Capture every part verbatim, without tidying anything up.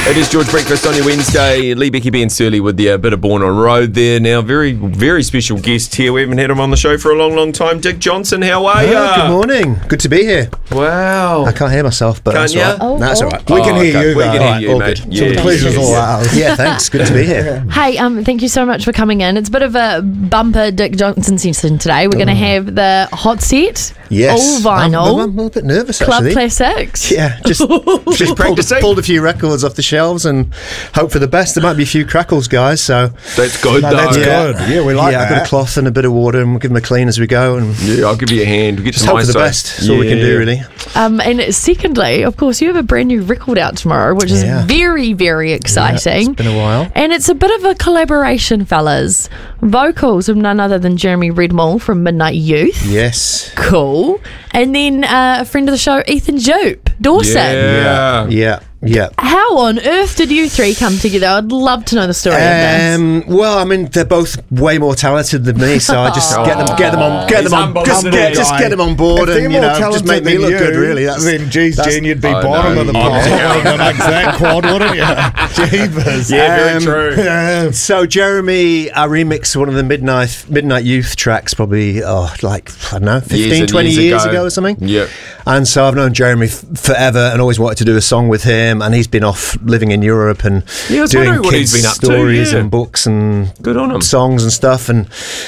It is George Breakfast on your Wednesday. Lee, Becky, Ben Surley with the uh, bit of Born on Road there. Now, very, very special guest here. We haven't had him on the show for a long, long time. Dick Johnson, how are you? Oh, good morning. Good to be here. Wow. I can't hear myself, but Can't that's ya? all right. Oh, that's oh. all right. We can Oh, hear okay. you, We though. can Right, hear you, all mate. good. Yeah, So the pleasure's all ours. Yeah, thanks. Good to be here. Hey, um, thank you so much for coming in. It's a bit of a bumper Dick Johnson session today. We're going to have the hot set, Yes. all I'm, vinyl, I'm a little bit nervous, club actually. classics. Yeah, just, just pulled, practicing. pulled a few records off the shelves and hope for the best. There might be a few crackles, guys. So That's good, No, though. that's yeah, good. Yeah, we like yeah, I've got that. a cloth and a bit of water, and we'll give them a clean as we go, and Yeah, I'll give you a hand. We'll get just some hope for the I S O. best. That's all we can do, Yeah. really. Um, and secondly, of course, you have a brand new record out tomorrow, which is Yeah. very, very Yeah, exciting. it's been a while. And it's a bit of a collaboration, fellas. Vocals from none other than Jeremy Redmore from Midnight Youth. Yes. Cool. And then uh, a friend of the show, Ethan Jupe, Dawson. Yeah. Yeah. Yeah. How on earth did you three come together? I'd love to know the story of this. Um, well, I mean, they're both way more talented than me, so I just get them, get them on, get He's them on, humble, just isn't get, he? just get them on board, If they're and you more know, just talented make me than look you, good. Really, that's then geez, that's- Jen, you'd be I bottom know. of the Oh, pile yeah. on the exact quad, wouldn't you? Jeebus. Yeah, very Um, true. Yeah. So Jeremy, I remixed one of the Midnight Midnight Youth tracks, probably oh, like I don't know, fifteen, and twenty years years, ago. ago. or something. Yep. And so I've known Jeremy f- forever, and always wanted to do a song with him. And he's been off living in Europe and Yeah, I was doing wondering what he's kids' been up to, stories yeah. and books and Good on him. songs and stuff. And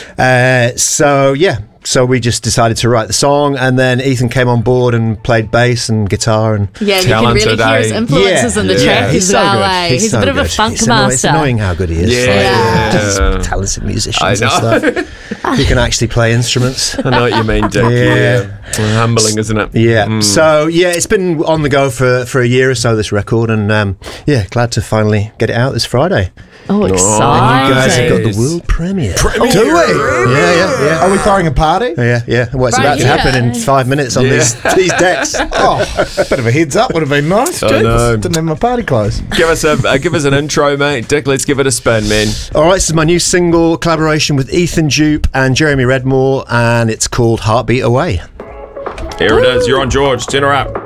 uh, so yeah. So we just decided to write the song, and then Ethan came on board and played bass and guitar, and Yeah, and you can really Talented, hear his eh? influences in the Yeah. track he's as so well. good. eh? He's, so a bit of a good. funk it's annoying, master. It's annoying how good he is. Yeah. Yeah. Just talented musicians I and know. stuff. He can actually play instruments. I know what you mean, Dick. Yeah. Yeah. Well, humbling, isn't it? Yeah. Mm. So yeah, it's been on the go for for a year or so, this record, and um, yeah, glad to finally get it out this Friday. Oh, And exciting. you guys have got the Nice. world premiere. Premiere. Do we? Yeah, yeah, yeah. Are we throwing a party? Yeah, yeah. Well, it's Right, about to yeah. happen in five minutes on Yeah. these these decks. Oh, a bit of a heads up would have been nice. I Jeez, know. didn't have my party clothes. Give us a uh, give us an intro, mate. Dick, let's give it a spin, man. All right, this is my new single collaboration with Ethan Jupe and Jeremy Redmore, and it's called Heartbeat Away. Here it is. You're on, George. Turn her up.